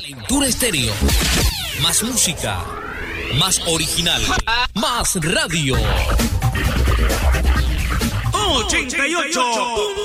Calentura Estéreo. Más música, más original, más radio. 88.